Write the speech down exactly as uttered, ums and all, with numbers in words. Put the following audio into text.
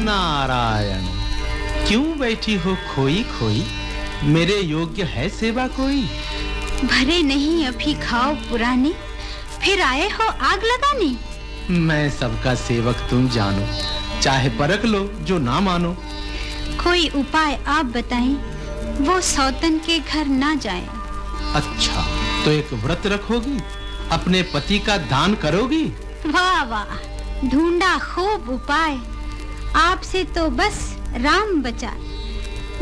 नारायण, क्यों बैठी हो खोई खोई? मेरे योग्य है सेवा कोई? भरे नहीं अभी खाओ पुराने, फिर आए हो आग लगाने। मैं सबका सेवक तुम जानो, चाहे परख लो जो ना मानो। कोई उपाय आप बताएं, वो सौतन के घर ना जाए। अच्छा, तो एक व्रत रखोगी, अपने पति का दान करोगी? वाह वाह, ढूंढा खूब उपाय, आपसे तो बस राम बचाए।